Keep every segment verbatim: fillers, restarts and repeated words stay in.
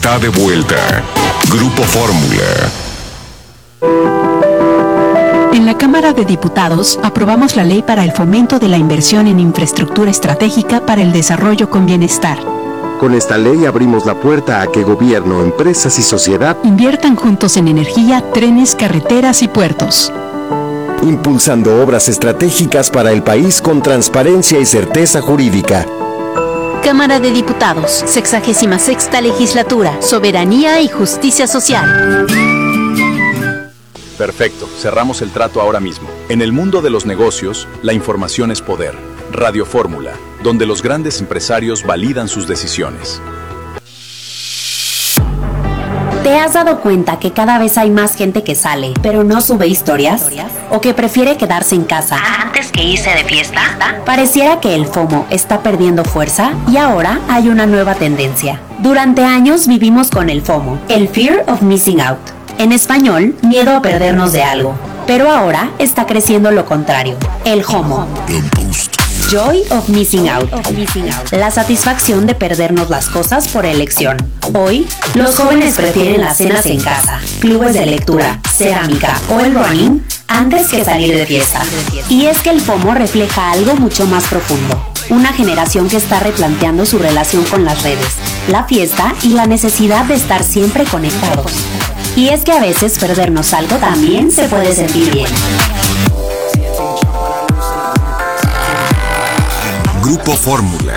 está de vuelta. Grupo Fórmula. En la Cámara de Diputados aprobamos la ley para el fomento de la inversión en infraestructura estratégica para el desarrollo con bienestar. Con esta ley abrimos la puerta a que gobierno, empresas y sociedad inviertan juntos en energía, trenes, carreteras y puertos. Impulsando obras estratégicas para el país con transparencia y certeza jurídica. Cámara de Diputados, sexagésima sexta legislatura, soberanía y justicia social. Perfecto, cerramos el trato ahora mismo. En el mundo de los negocios, la información es poder. Radio Fórmula, donde los grandes empresarios validan sus decisiones. ¿Te has dado cuenta que cada vez hay más gente que sale, pero no sube historias? ¿O que prefiere quedarse en casa antes que irse de fiesta? Pareciera que el FOMO está perdiendo fuerza y ahora hay una nueva tendencia. Durante años vivimos con el FOMO, el Fear of Missing Out. En español, miedo a perdernos de algo. Pero ahora está creciendo lo contrario, el JOMO. Joy of Missing Out. La satisfacción de perdernos las cosas por elección. Hoy, los jóvenes prefieren las cenas en casa, clubes de lectura, cerámica o el running antes que salir de fiesta. Y es que el FOMO refleja algo mucho más profundo. Una generación que está replanteando su relación con las redes, la fiesta y la necesidad de estar siempre conectados. Y es que a veces perdernos algo también se puede sentir bien. Grupo Fórmula.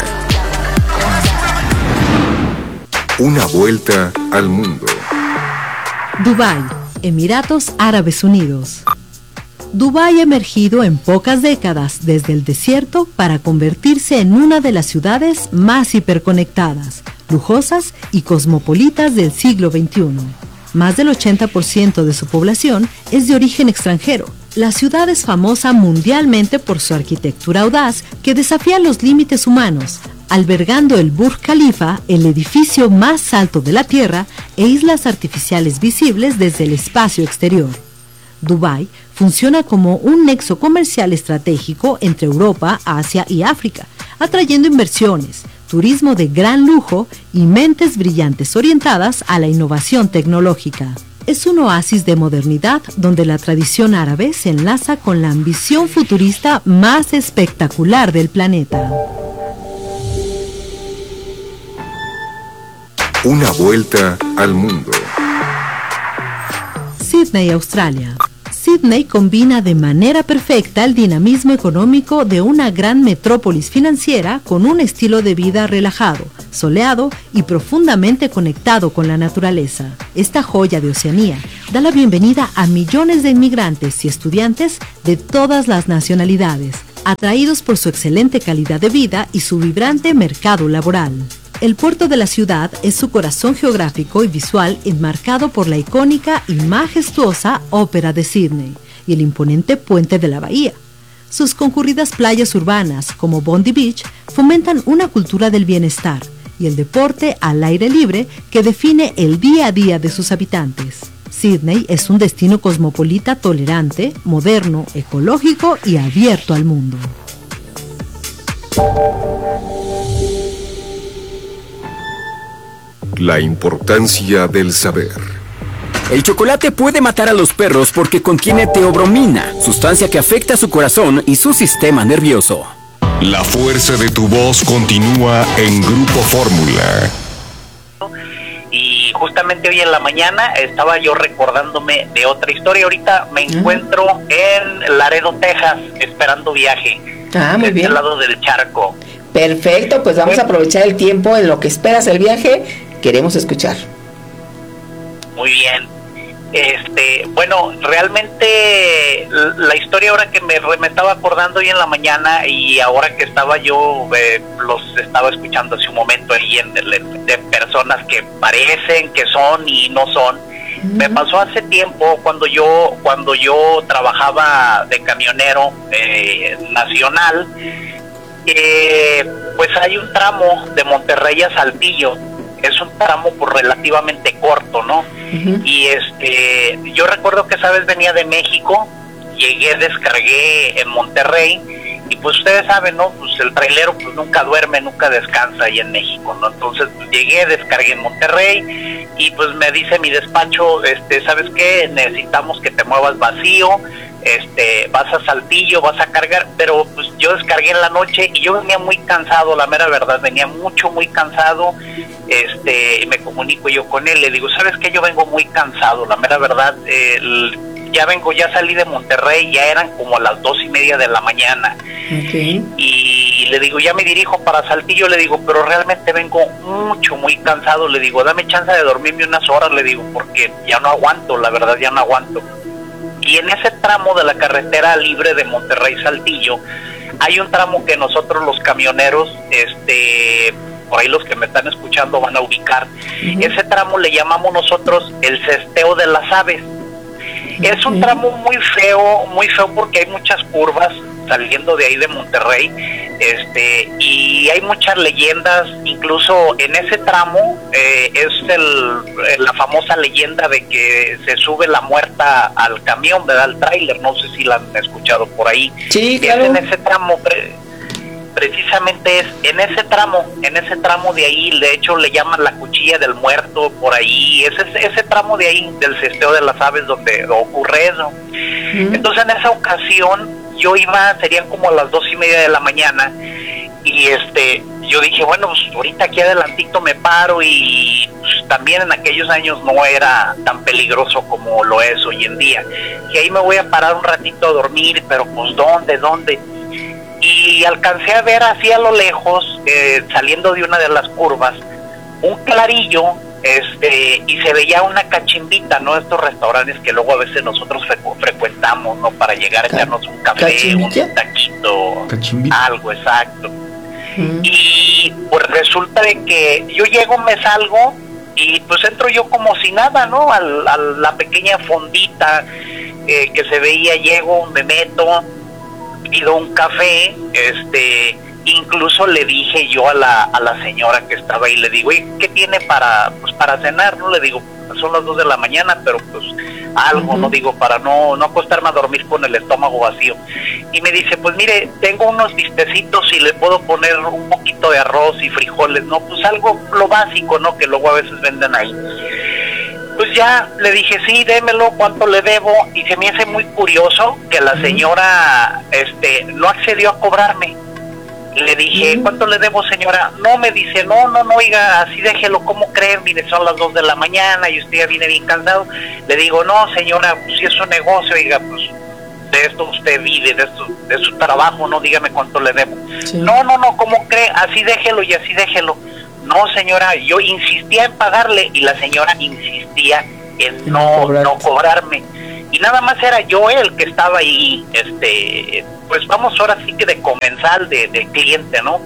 Una vuelta al mundo. Dubái, Emiratos Árabes Unidos. Dubái ha emergido en pocas décadas desde el desierto para convertirse en una de las ciudades más hiperconectadas, lujosas y cosmopolitas del siglo veintiuno. Más del ochenta por ciento de su población es de origen extranjero. La ciudad es famosa mundialmente por su arquitectura audaz que desafía los límites humanos, albergando el Burj Khalifa, el edificio más alto de la Tierra, e islas artificiales visibles desde el espacio exterior. Dubái funciona como un nexo comercial estratégico entre Europa, Asia y África, atrayendo inversiones, turismo de gran lujo y mentes brillantes orientadas a la innovación tecnológica. Es un oasis de modernidad donde la tradición árabe se enlaza con la ambición futurista más espectacular del planeta. Una vuelta al mundo. Sídney, Australia. Sídney combina de manera perfecta el dinamismo económico de una gran metrópolis financiera con un estilo de vida relajado, soleado y profundamente conectado con la naturaleza. Esta joya de Oceanía da la bienvenida a millones de inmigrantes y estudiantes de todas las nacionalidades, atraídos por su excelente calidad de vida y su vibrante mercado laboral. El puerto de la ciudad es su corazón geográfico y visual enmarcado por la icónica y majestuosa Ópera de Sídney y el imponente puente de la bahía. Sus concurridas playas urbanas, como Bondi Beach, fomentan una cultura del bienestar y el deporte al aire libre que define el día a día de sus habitantes. Sídney es un destino cosmopolita tolerante, moderno, ecológico y abierto al mundo. La importancia del saber. El chocolate puede matar a los perros porque contiene teobromina, sustancia que afecta su corazón y su sistema nervioso. La fuerza de tu voz continúa en Grupo Fórmula. Y justamente hoy en la mañana estaba yo recordándome de otra historia. Ahorita me encuentro en Laredo, Texas, esperando viaje. Ah, muy bien. Al lado del charco. Perfecto, pues vamos a aprovechar el tiempo en lo que esperas el viaje. Queremos escuchar. Muy bien. Este, bueno, realmente la historia ahora que me, me estaba acordando hoy en la mañana y ahora que estaba yo, eh, los estaba escuchando hace un momento ahí en, en, de personas que parecen que son y no son. Uh-huh. Me pasó hace tiempo cuando yo cuando yo trabajaba de camionero eh, nacional. Eh, pues hay un tramo de Monterrey a Saltillo. Es un tramo pues relativamente corto, ¿no? Uh-huh. Y este, yo recuerdo que esa vez venía de México, llegué, descargué en Monterrey y pues ustedes saben, ¿no? Pues el trailero pues nunca duerme, nunca descansa ahí en México, ¿no? Entonces pues, llegué, descargué en Monterrey y pues me dice mi despacho, este, ¿sabes qué? Necesitamos que te muevas vacío, este, vas a Saltillo, vas a cargar, pero pues yo descargué en la noche y yo venía muy cansado, la mera verdad, venía mucho, muy cansado, este, me comunico yo con él, le digo, ¿sabes qué? Yo vengo muy cansado, la mera verdad, eh, el, ya vengo, ya salí de Monterrey, ya eran como las dos y media de la mañana. Okay. Y le digo, ya me dirijo para Saltillo, le digo, pero realmente vengo mucho, muy cansado, le digo, dame chance de dormirme unas horas, le digo, porque ya no aguanto, la verdad ya no aguanto. Y en ese tramo de la carretera libre de Monterrey-Saltillo, hay un tramo que nosotros los camioneros, este, por ahí los que me están escuchando van a ubicar, uh-huh. Ese tramo le llamamos nosotros el cesteo de las aves. Es un tramo muy feo, muy feo porque hay muchas curvas saliendo de ahí de Monterrey, este, y hay muchas leyendas, incluso en ese tramo eh, es el, la famosa leyenda de que se sube la muerta al camión, ¿verdad? Al tráiler, no sé si la han escuchado por ahí. Sí, claro. Es en ese tramo, pre, precisamente es en ese tramo, en ese tramo de ahí, de hecho le llaman la cuchilla del muerto, por ahí, es ese, ese tramo de ahí, del cesteo de las aves donde ocurre eso. Mm. Entonces en esa ocasión yo iba, serían como las dos y media de la mañana, y este, yo dije, bueno, pues ahorita aquí adelantito me paro, y pues, también en aquellos años no era tan peligroso como lo es hoy en día, y ahí me voy a parar un ratito a dormir, pero pues ¿dónde, dónde? Y alcancé a ver así a lo lejos, eh, saliendo de una de las curvas, un clarillo, este, y se veía una cachimbita, ¿no? Estos restaurantes que luego a veces nosotros frecu frecuentamos, ¿no? Para llegar a echarnos un café, un taquito, ¿Cachimbita? Algo, exacto. Mm. Y pues resulta de que yo llego, me salgo, y pues entro yo como si nada, ¿no? A, a la pequeña fondita eh, que se veía, llego, me meto, pido un café, este, incluso le dije yo a la a la señora que estaba ahí, le digo, ¿y qué tiene para pues para cenar? No le digo, son las dos de la mañana, pero pues algo, uh-huh. No digo, para no no acostarme a dormir con el estómago vacío. Y me dice, pues mire, tengo unos bistecitos y le puedo poner un poquito de arroz y frijoles, no, pues algo, lo básico, ¿no? Que luego a veces venden ahí. Pues ya le dije, sí, démelo, ¿cuánto le debo? Y se me hace muy curioso que la señora este no accedió a cobrarme. Le dije, ¿cuánto le debo, señora? No, me dice, no, no, no, oiga, así déjelo, ¿cómo creen? Mire, son las dos de la mañana y usted ya viene bien cansado. Le digo, no, señora, pues si es un negocio, oiga, pues de esto usted vive, de, esto, de su trabajo, no, dígame cuánto le debo. Sí. No, no, no, ¿cómo cree? Así déjelo y así déjelo. No, señora, yo insistía en pagarle y la señora insistía en no, no cobrarme. Y nada más era yo el que estaba ahí, este, pues vamos ahora sí que de comensal, de, de cliente, ¿no?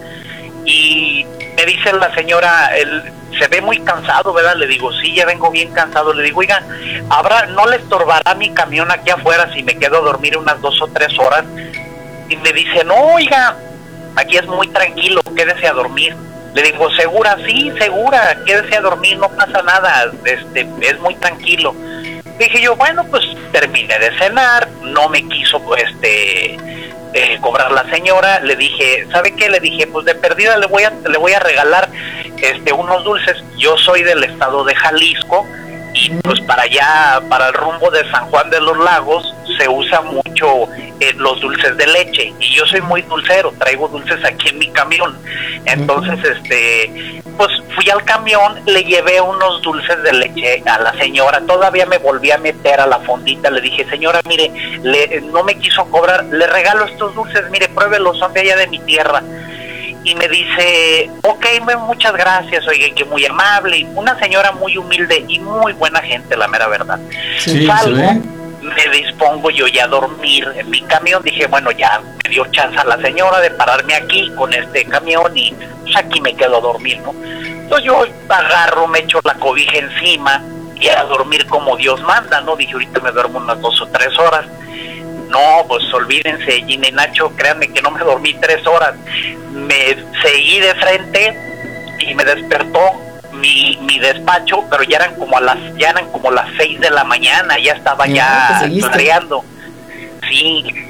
Y me dice la señora, él se ve muy cansado, ¿verdad? Le digo, sí, ya vengo bien cansado. Le digo, oiga, ¿habrá, no le estorbará mi camión aquí afuera si me quedo a dormir unas dos o tres horas? Y me dice, no, oiga, aquí es muy tranquilo, quédese a dormir. Le digo, ¿segura? Sí, segura, quédese a dormir, no pasa nada, este, es muy tranquilo. Dije yo, bueno, pues terminé de cenar, no me quiso este eh, cobrar la señora. Le dije, ¿sabe qué? Le dije, pues de perdida le voy a le voy a regalar este unos dulces. Yo soy del estado de Jalisco y pues para allá, para el rumbo de San Juan de los Lagos, se usa mucho eh, los dulces de leche, y yo soy muy dulcero, traigo dulces aquí en mi camión. Entonces, este, pues fui al camión, le llevé unos dulces de leche a la señora, todavía me volví a meter a la fondita, le dije, señora, mire, le, no me quiso cobrar, le regalo estos dulces, mire, pruébelos, son de allá de mi tierra. Y me dice, ok, muchas gracias, oye, que muy amable, una señora muy humilde y muy buena gente, la mera verdad. Sí, salgo, me dispongo yo ya a dormir en mi camión. Dije, bueno, ya me dio chance a la señora de pararme aquí con este camión y pues aquí me quedo a dormir, ¿no? Entonces yo agarro, me echo la cobija encima y a dormir como Dios manda, ¿no? Dije, ahorita me duermo unas dos o tres horas. No, pues olvídense, Gina y Nacho, créanme que no me dormí tres horas. Me seguí de frente y me despertó mi, mi despacho, pero ya eran como a las ya eran como las seis de la mañana, ya estaba ya planeando. Sí,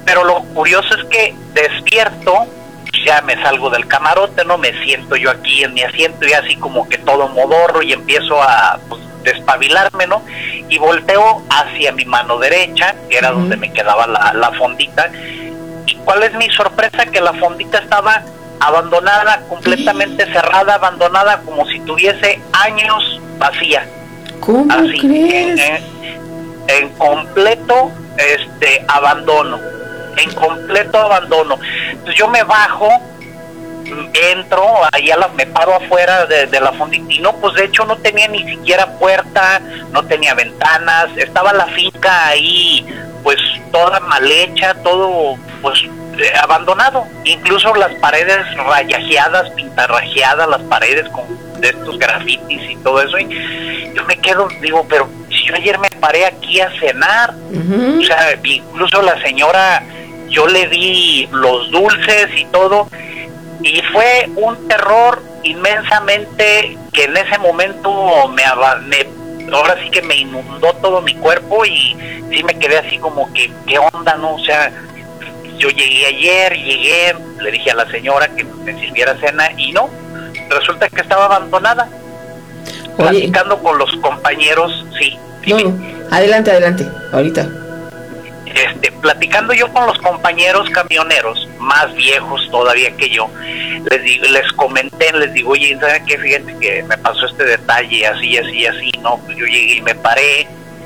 pero lo curioso es que despierto, ya me salgo del camarote, no me siento yo aquí en mi asiento y así como que todo modorro y empiezo a pues, despabilarme, ¿no? Y volteo hacia mi mano derecha, que era uh-huh. donde me quedaba la, la fondita. ¿Y cuál es mi sorpresa? Que la fondita estaba abandonada, completamente ¿Sí? cerrada, abandonada, como si tuviese años vacía. ¿Cómo así, crees? En, en, en completo este abandono, en completo abandono. Entonces yo me bajo, entro, allá la, me paro afuera de, de la fondita y no, pues de hecho no tenía ni siquiera puerta, no tenía ventanas, estaba la finca ahí pues toda mal hecha, todo pues eh, abandonado, incluso las paredes rayajeadas, pintarrajeadas, las paredes con de estos grafitis y todo eso, y yo me quedo, digo, pero si yo ayer me paré aquí a cenar, uh-huh. o sea, incluso la señora, yo le di los dulces y todo, y fue un terror inmensamente que en ese momento me, me ahora sí que me inundó todo mi cuerpo y sí me quedé así como que, ¿qué onda, no? O sea, yo llegué ayer, llegué, le dije a la señora que me sirviera cena y no, resulta que estaba abandonada. Oye, platicando con los compañeros, sí. No, no, adelante, adelante, ahorita. Este, platicando yo con los compañeros camioneros, más viejos todavía que yo, les digo, les comenté, les digo, oye, ¿saben qué? Fíjate que me pasó este detalle, así, así, así, no, pues yo llegué y me paré,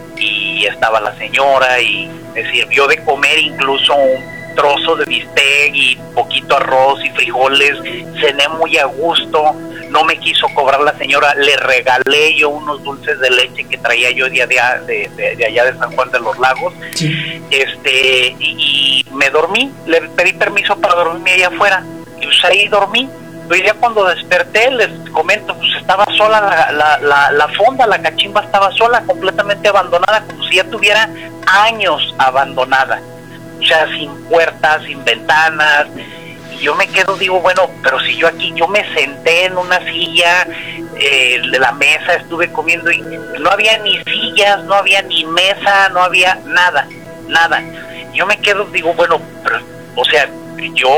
y estaba la señora, y me sirvió de comer incluso un trozo de bistec y poquito arroz y frijoles, cené muy a gusto, no me quiso cobrar la señora, le regalé yo unos dulces de leche que traía yo de, de, de, de allá de San Juan de los Lagos, sí. este y, y me dormí, le pedí permiso para dormirme allá afuera, y pues ahí dormí, pero ya cuando desperté, les comento, pues estaba sola la, la, la, la fonda, la cachimba estaba sola, completamente abandonada, como si ya tuviera años abandonada. O sea, sin puertas, sin ventanas, y yo me quedo, digo, bueno, pero si yo aquí, yo me senté en una silla eh, de la mesa, estuve comiendo y no había ni sillas, no había ni mesa, no había nada, nada. Yo me quedo, digo, bueno, pero, o sea, yo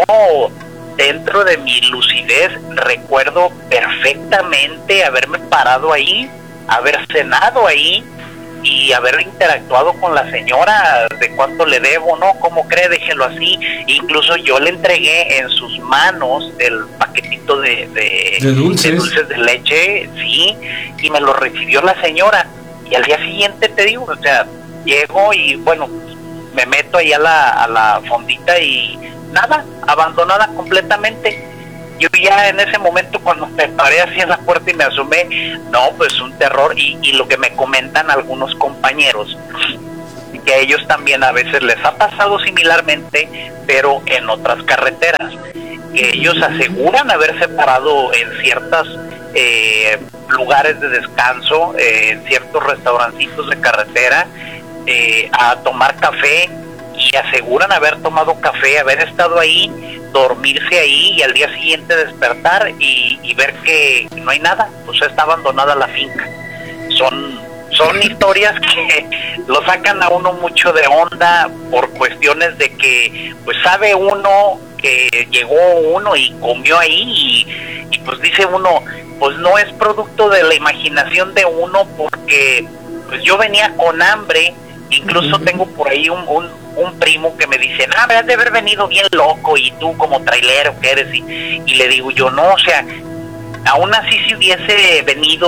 dentro de mi lucidez recuerdo perfectamente haberme parado ahí, haber cenado ahí, y haber interactuado con la señora de cuánto le debo, ¿no? ¿Cómo cree? Déjelo así. Incluso yo le entregué en sus manos el paquetito de, de, ¿De, dulces? de dulces de leche, sí, y me lo recibió la señora. Y al día siguiente, te digo, o sea, llego y, bueno, me meto ahí a la, a la fondita y nada, abandonada completamente. Yo ya en ese momento cuando me paré así en la puerta y me asomé, no, pues un terror, y, y lo que me comentan algunos compañeros, que a ellos también a veces les ha pasado similarmente, pero en otras carreteras, que ellos aseguran haberse parado en ciertas eh, lugares de descanso, eh, en ciertos restaurancitos de carretera, eh, a tomar café, y aseguran haber tomado café, haber estado ahí, dormirse ahí y al día siguiente despertar y, y ver que no hay nada, o sea, está abandonada la finca. Son son historias que lo sacan a uno mucho de onda por cuestiones de que pues sabe uno que llegó uno y comió ahí y, y pues dice uno, pues no es producto de la imaginación de uno, porque pues yo venía con hambre. Incluso tengo por ahí un, un, un primo que me dice, ah, me has de haber venido bien loco, y tú como trailero que eres, y, y le digo yo, no, o sea, aún así si hubiese venido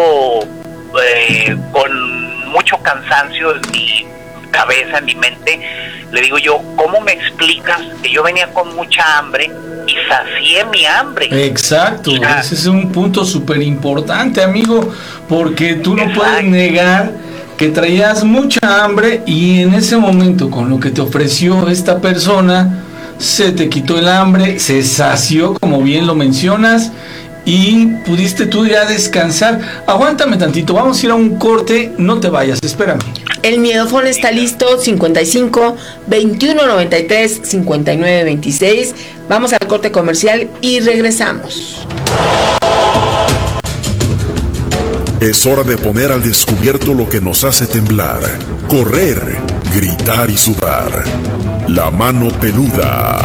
eh, con mucho cansancio en mi cabeza, en mi mente, le digo yo, ¿cómo me explicas que yo venía con mucha hambre y sacié mi hambre? Exacto, o sea, ese es un punto súper importante, amigo, porque tú no exacto. puedes negar que traías mucha hambre y en ese momento con lo que te ofreció esta persona se te quitó el hambre, se sació como bien lo mencionas y pudiste tú ya descansar. Aguántame tantito, vamos a ir a un corte, no te vayas, espérame. El miedofón está listo, cincuenta y cinco, veintiuno noventa y tres, cincuenta y nueve veintiséis. Vamos al corte comercial y regresamos. Es hora de poner al descubierto lo que nos hace temblar, correr, gritar y sudar. La mano peluda.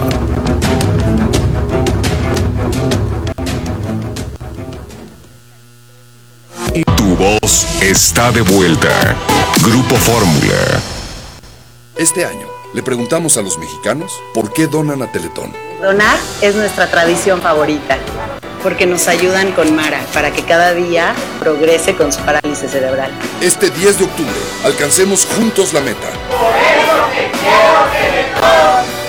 Tu voz está de vuelta. Grupo Fórmula. Este año le preguntamos a los mexicanos por qué donan a Teletón. Donar es nuestra tradición favorita, porque nos ayudan con Mara para que cada día progrese con su parálisis cerebral. Este diez de octubre, alcancemos juntos la meta. Por eso te quiero, Teletón.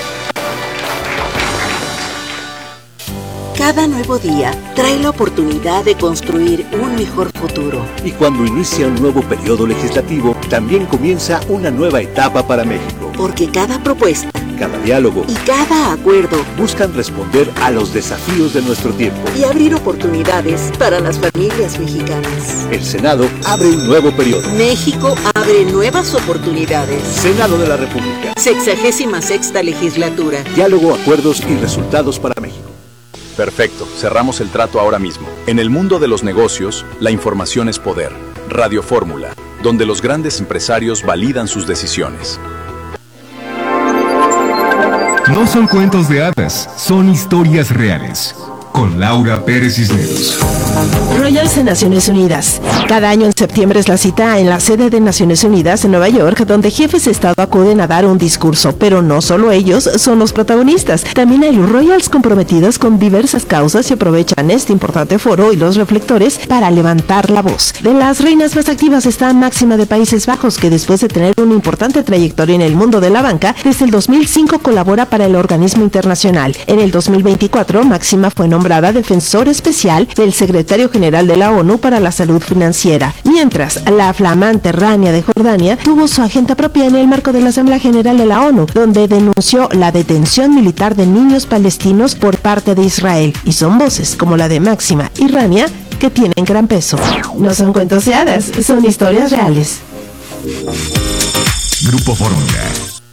Cada nuevo día trae la oportunidad de construir un mejor futuro. Y cuando inicia un nuevo periodo legislativo, también comienza una nueva etapa para México. Porque cada propuesta, cada diálogo y cada acuerdo buscan responder a los desafíos de nuestro tiempo y abrir oportunidades para las familias mexicanas. El Senado abre un nuevo periodo. México abre nuevas oportunidades. Senado de la República. Sexagésima sexta legislatura. Diálogo, acuerdos y resultados para México. Perfecto, cerramos el trato ahora mismo. En el mundo de los negocios, la información es poder. Radio Fórmula, donde los grandes empresarios validan sus decisiones. No son cuentos de hadas, son historias reales. Con Laura Pérez Cisneros. Royals de Naciones Unidas. Cada año en septiembre es la cita en la sede de Naciones Unidas en Nueva York, donde jefes de Estado acuden a dar un discurso, pero no solo ellos son los protagonistas. También hay los Royals comprometidos con diversas causas y aprovechan este importante foro y los reflectores para levantar la voz. De las reinas más activas está Máxima de Países Bajos, que después de tener una importante trayectoria en el mundo de la banca, desde el dos mil cinco colabora para el organismo internacional. En el dos mil veinticuatro, Máxima fue nombrada nombrada defensor especial del secretario general de la ONU para la salud financiera, mientras la flamante Rania de Jordania tuvo su agenda propia en el marco de la Asamblea General de la ONU, donde denunció la detención militar de niños palestinos por parte de Israel, y son voces como la de Máxima y Rania que tienen gran peso. No son cuentos de hadas, son historias reales. Grupo Fórmula.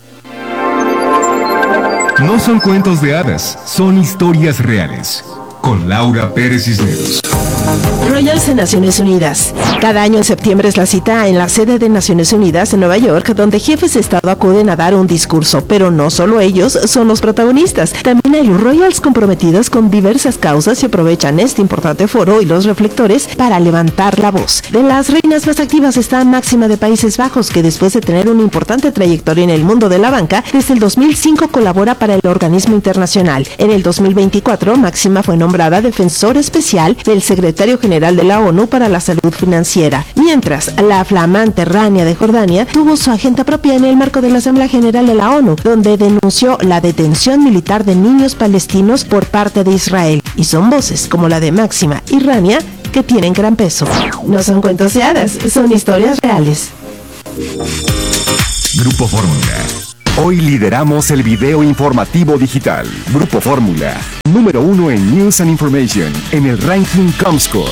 No son cuentos de hadas, son historias reales. Con Laura Pérez Cisneros. Royals de Naciones Unidas. Cada año en septiembre es la cita en la sede de Naciones Unidas en Nueva York, donde jefes de Estado acuden a dar un discurso, pero no solo ellos son los protagonistas. También hay los Royals comprometidos con diversas causas y aprovechan este importante foro y los reflectores para levantar la voz. De las reinas más activas está Máxima de Países Bajos, que después de tener una importante trayectoria en el mundo de la banca, desde el dos mil cinco colabora para el organismo internacional. En el dos mil veinticuatro, Máxima fue nombrada defensor especial del secretario general de la ONU para la salud financiera, mientras la flamante Rania de Jordania tuvo su agenda propia en el marco de la Asamblea General de la ONU, donde denunció la detención militar de niños palestinos por parte de Israel, y son voces como la de Máxima y Rania que tienen gran peso. No son cuentos de hadas, son historias reales. Grupo Fórmula. Hoy lideramos el video informativo digital. Grupo Fórmula, número uno en News and Information, en el ranking Comscore.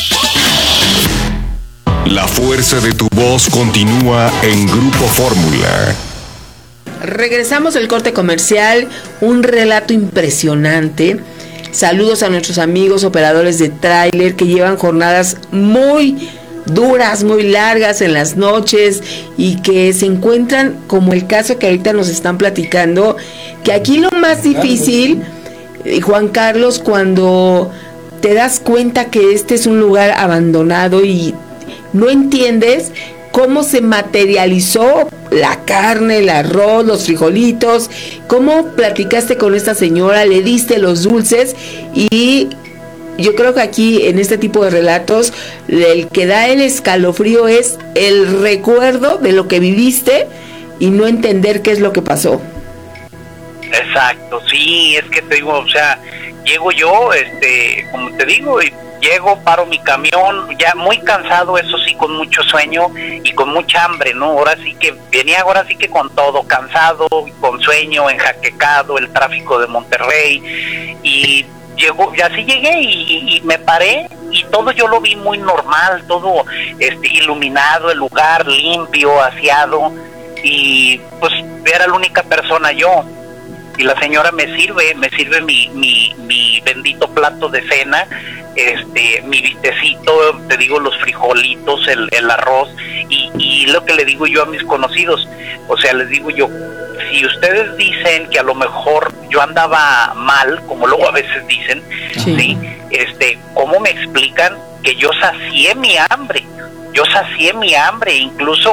La fuerza de tu voz continúa en Grupo Fórmula. Regresamos del corte comercial, un relato impresionante. Saludos a nuestros amigos operadores de tráiler que llevan jornadas muy duras, muy largas en las noches y que se encuentran, como el caso que ahorita nos están platicando, que aquí lo más difícil, Juan Carlos, cuando te das cuenta que este es un lugar abandonado y no entiendes cómo se materializó la carne, el arroz, los frijolitos, cómo platicaste con esta señora, le diste los dulces, y yo creo que aquí en este tipo de relatos el que da el escalofrío es el recuerdo de lo que viviste y no entender qué es lo que pasó. Exacto, sí, es que te digo, o sea, llego yo, este, como te digo, y llego, paro mi camión, ya muy cansado, eso sí, con mucho sueño y con mucha hambre, ¿no? Ahora sí que venía, ahora sí que con todo, cansado, con sueño, enjaquecado, el tráfico de Monterrey, y llegó, y así llegué y, y, y me paré y todo yo lo vi muy normal, todo este iluminado, el lugar limpio, aseado, y pues era la única persona yo. y la señora me sirve, me sirve mi, mi, mi bendito plato de cena, este, mi bistecito, te digo, los frijolitos, el, el arroz, y, y lo que le digo yo a mis conocidos, o sea, les digo yo, si ustedes dicen que a lo mejor yo andaba mal, como luego a veces dicen, sí, ¿sí? Este, ¿cómo me explican que yo sacié mi hambre? Yo sacié mi hambre, incluso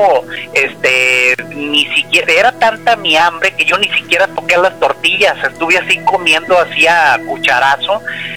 este ni siquiera era tanta mi hambre que yo ni siquiera toqué las tortillas, estuve así comiendo así a cucharazo,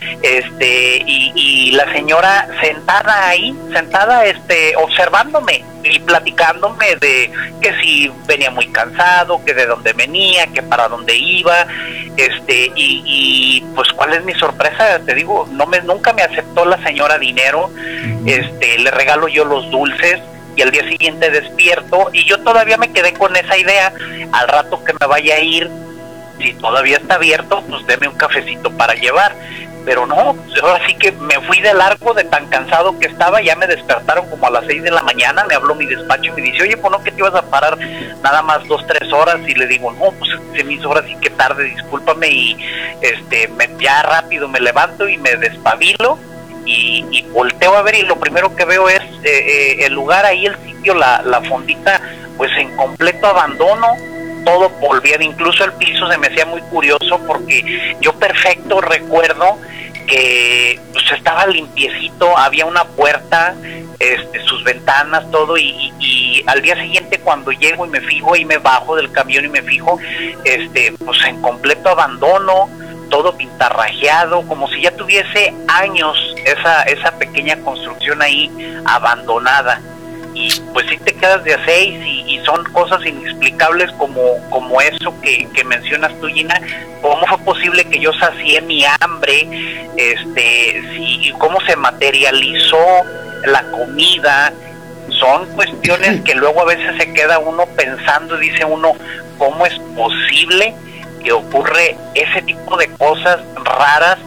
este y, y la señora sentada ahí, sentada este observándome y platicándome de que si venía muy cansado, que de dónde venía, que para dónde iba, este y, y pues cuál es mi sorpresa, te digo, no me nunca me aceptó la señora dinero, este le regalo yo los dulces y al día siguiente despierto y yo todavía me quedé con esa idea, al rato que me vaya a ir, si todavía está abierto, pues deme un cafecito para llevar, pero no, ahora sí que me fui de largo de tan cansado que estaba, ya me despertaron como a las seis de la mañana, me habló mi despacho y me dice, oye, pues no, que te ibas a parar nada más dos, tres horas, y le digo, no, pues se me hizo ahora sí que tarde, discúlpame, y este, me, ya rápido me levanto y me despabilo, y, y volteo a ver, y lo primero que veo es eh, eh, el lugar ahí, el sitio, la, la fondita, pues en completo abandono, todo polviado, incluso el piso se me hacía muy curioso porque yo perfecto recuerdo que pues estaba limpiecito, había una puerta, este, sus ventanas, todo, y, y, y al día siguiente cuando llego y me fijo y me bajo del camión y me fijo, este, pues en completo abandono, todo pintarrajeado, como si ya tuviese años esa, esa pequeña construcción ahí abandonada. Y pues sí te quedas de a seis y, y son cosas inexplicables como, como eso que, que mencionas tú, Gina. ¿Cómo fue posible que yo sacié mi hambre? Este, sí, ¿cómo se materializó la comida? Son cuestiones que luego a veces se queda uno pensando, dice uno, ¿cómo es posible que ocurre ese tipo de cosas raras?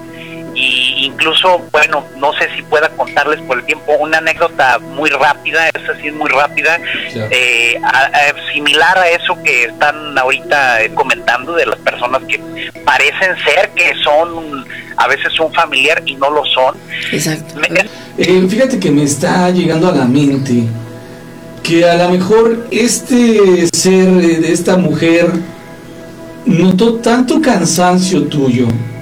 Y incluso, bueno, no sé si pueda contarles por el tiempo una anécdota muy rápida, esa sí es muy rápida, sí. eh, a, a, similar a eso que están ahorita comentando de las personas que parecen ser que son a veces un familiar y no lo son. Exacto. Me, eh, fíjate que me está llegando a la mente que a lo mejor este ser de esta mujer notó tanto cansancio tuyo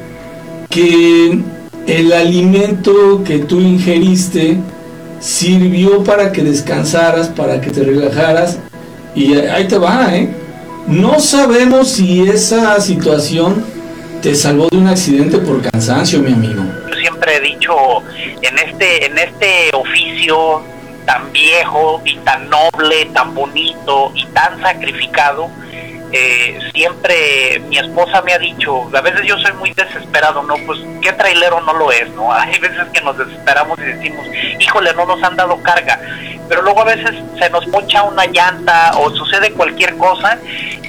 que el alimento que tú ingeriste sirvió para que descansaras, para que te relajaras, y ahí te va, ¿eh? No sabemos si esa situación te salvó de un accidente por cansancio, mi amigo. Yo siempre he dicho, en este, en este oficio tan viejo y tan noble, tan bonito y tan sacrificado, Eh, siempre mi esposa me ha dicho, a veces yo soy muy desesperado, ¿no? Pues qué trailero no lo es, ¿no? Hay veces que nos desesperamos y decimos, híjole, no nos han dado carga, pero luego a veces se nos poncha una llanta o sucede cualquier cosa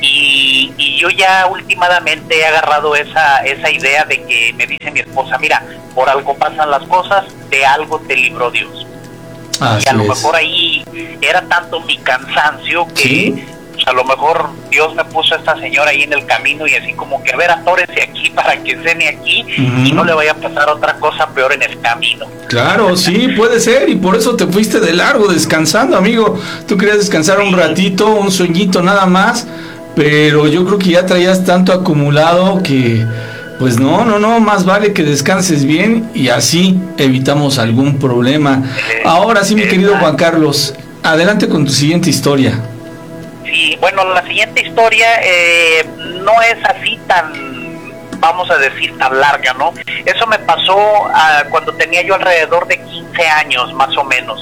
y, y yo ya últimamente he agarrado esa, esa idea de que me dice mi esposa, mira, por algo pasan las cosas, de algo te libró Dios. Así y a lo es. mejor ahí era tanto mi cansancio que... ¿Sí? A lo mejor Dios me puso a esta señora ahí en el camino y así como que, a ver, atórese aquí para que cene aquí, uh-huh, y no le vaya a pasar otra cosa peor en el camino. Claro, sí, puede ser, y por eso te fuiste de largo descansando, amigo. Tú querías descansar un ratito, un sueñito nada más, pero yo creo que ya traías tanto acumulado que, pues no, no, no, más vale que descanses bien y así evitamos algún problema. Ahora sí, mi querido Juan Carlos, adelante con tu siguiente historia. Sí, bueno, la siguiente historia eh, no es así tan, vamos a decir, tan larga, ¿no? Eso me pasó uh, cuando tenía yo alrededor de quince años, más o menos.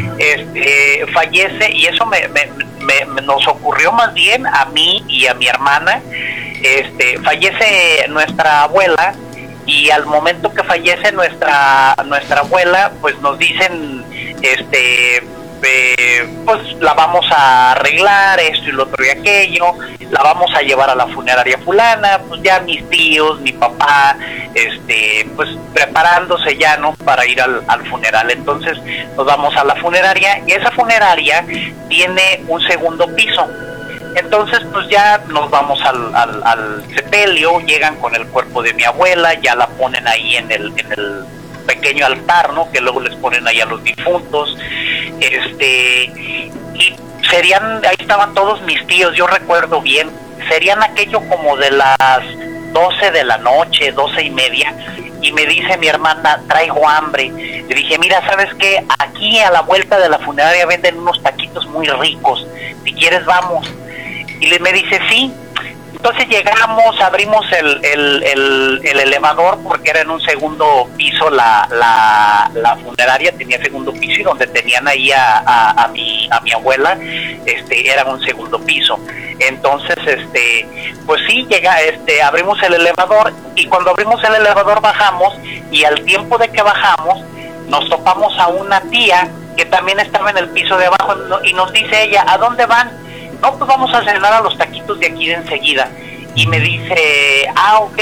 Este, fallece, y eso me, me, me, me nos ocurrió más bien a mí y a mi hermana. Este, fallece nuestra abuela, y al momento que fallece nuestra nuestra abuela, pues nos dicen, este... Eh, pues la vamos a arreglar, esto y lo otro y aquello, la vamos a llevar a la funeraria fulana, pues ya mis tíos, mi papá, este, pues preparándose ya, ¿no?, para ir al, al funeral. Entonces nos vamos a la funeraria, y esa funeraria tiene un segundo piso. Entonces pues ya nos vamos al, al, al sepelio, llegan con el cuerpo de mi abuela, ya la ponen ahí en el, en el pequeño altar, ¿no? Que luego les ponen ahí a los difuntos, este, y serían, ahí estaban todos mis tíos, yo recuerdo bien, serían aquello como de las doce de la noche, doce y media, y me dice mi hermana, traigo hambre. Le dije, mira, ¿sabes qué? Aquí a la vuelta de la funeraria venden unos taquitos muy ricos, si quieres vamos. Y le me dice, sí. Entonces llegamos, abrimos el, el, el, el elevador, porque era en un segundo piso la, la, la funeraria, tenía segundo piso, y donde tenían ahí a, a, a, mi, a mi abuela, este, era un segundo piso. Entonces, este, pues sí, llega, este, abrimos el elevador, y cuando abrimos el elevador bajamos, y al tiempo de que bajamos, nos topamos a una tía que también estaba en el piso de abajo, y nos dice ella, ¿a dónde van? No, pues vamos a cenar a los taquitos de aquí de enseguida. Y me dice, ah, ok,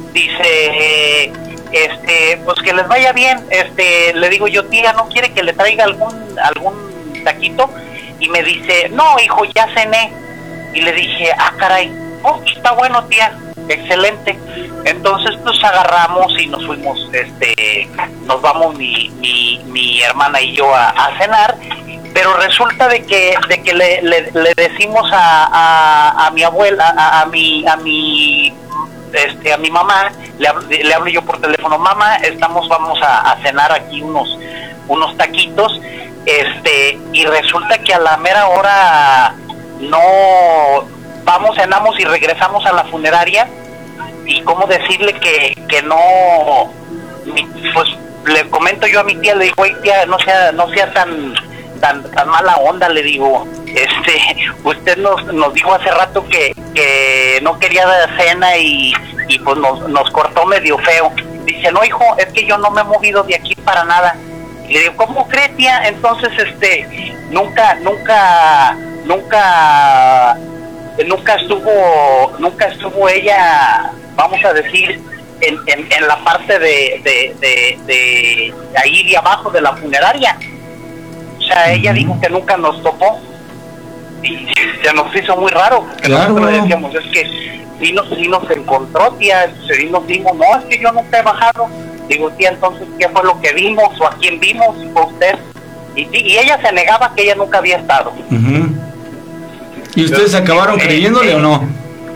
dice, este, pues que les vaya bien. Este, le digo yo, tía, ¿no quiere que le traiga algún algún taquito? Y me dice, no, hijo, ya cené. Y le dije, ah, caray, oh, está bueno, tía, excelente. Entonces, pues agarramos y nos fuimos, este, nos vamos mi, mi, mi hermana y yo a, a cenar. Pero resulta de que de que le, le, le decimos a, a, a mi abuela, a, a mi a mi este a mi mamá, le hablo, le hablo yo por teléfono, mamá, estamos vamos a, a cenar aquí unos unos taquitos, este y resulta que a la mera hora no vamos, cenamos y regresamos a la funeraria, y cómo decirle que que no, pues le comento yo a mi tía, le digo, ay tía, no sea no sea tan Tan, tan mala onda, le digo, este, usted nos, nos dijo hace rato que, que no quería dar cena y, y pues nos, nos cortó medio feo. Dice, no, hijo, es que yo no me he movido de aquí para nada. Y le digo, ¿cómo cree, tía? Entonces, este, nunca, nunca, nunca, nunca estuvo, nunca estuvo ella, vamos a decir, en, en, en la parte de, de, de, de ahí de abajo de la funeraria. O sea, ella dijo que nunca nos topó y se nos hizo muy raro, porque claro. Nosotros le decíamos, es que sí nos, sí nos encontró, tía, sí nos dimos, no, es que yo nunca he bajado. Digo, tía, entonces, ¿qué fue lo que vimos o a quién vimos? Fue usted. Y, y ella se negaba que ella nunca había estado. Uh-huh. ¿Y ustedes Pero, acabaron eh, creyéndole eh, o no?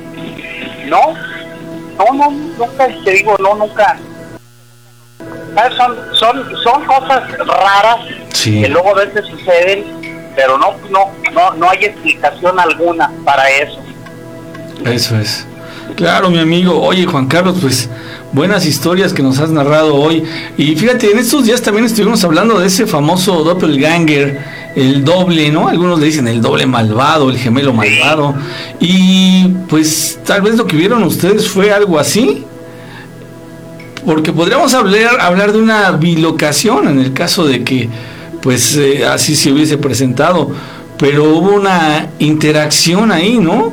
No, no, no, nunca, te digo, no, nunca. Son, son, son cosas raras, sí, que luego a veces suceden, pero no, no, no, no hay explicación alguna para eso. Eso es. Claro, mi amigo. Oye, Juan Carlos, pues buenas historias que nos has narrado hoy. Y fíjate, en estos días también estuvimos hablando de ese famoso doppelganger, el doble, ¿no? Algunos le dicen el doble malvado, el gemelo malvado. Sí. Y pues tal vez lo que vieron ustedes fue algo así. Porque podríamos hablar, hablar de una bilocación en el caso de que pues eh, así se hubiese presentado, pero hubo una interacción ahí, ¿no?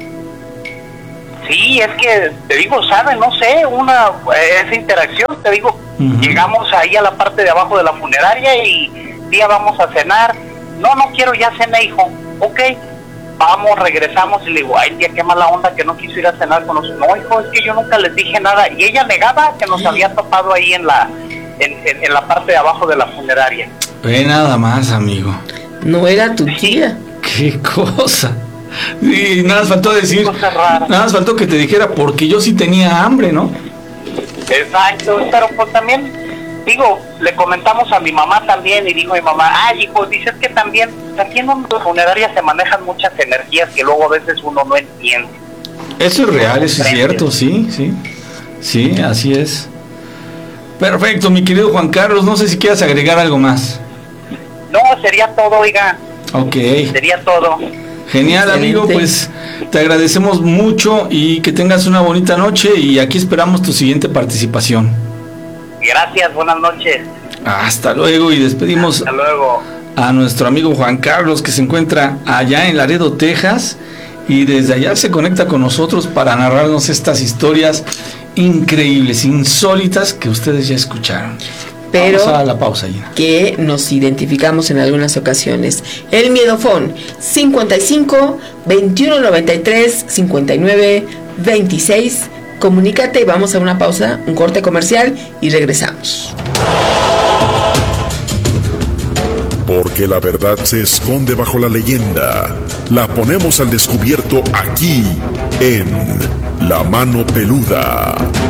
Sí, es que te digo, ¿sabe? No sé, una esa interacción, te digo, uh-huh. Llegamos ahí a la parte de abajo de la funeraria y día vamos a cenar. No, no quiero, ya cené, hijo. Ok, vamos, regresamos, y le digo, ay tía, qué mala onda que no quiso ir a cenar con nosotros. No, hijo, es que yo nunca les dije nada. Y ella negaba que nos había topado ahí en la en, en, en la parte de abajo de la funeraria. Ve nada más, amigo. No era tu tía. Qué cosa. Y nada más faltó decir, nada más faltó que te dijera, porque yo sí tenía hambre, ¿no? Exacto, pero pues también, digo, le comentamos a mi mamá también, y dijo mi mamá, ay hijo, dices que también aquí en una funeraria se manejan muchas energías que luego a veces uno no entiende. Eso es real, eso es cierto, sí, sí, sí, así es. Perfecto, mi querido Juan Carlos, no sé si quieras agregar algo más. No, sería todo, oiga. Ok. Sería todo. Genial, excelente, amigo, pues te agradecemos mucho y que tengas una bonita noche, y aquí esperamos tu siguiente participación. Gracias, buenas noches. Hasta luego, y despedimos Hasta luego. a nuestro amigo Juan Carlos, que se encuentra allá en Laredo, Texas, y desde allá se conecta con nosotros para narrarnos estas historias increíbles, insólitas, que ustedes ya escucharon. pero vamos a la pausa, Gina, que nos identificamos en algunas ocasiones. El Miedofón cincuenta y cinco, veintiuno noventa y tres, cincuenta y nueve, veintiséis. Comunícate y vamos a una pausa, un corte comercial y regresamos. Porque la verdad se esconde bajo la leyenda. La ponemos al descubierto aquí, en La Mano Peluda.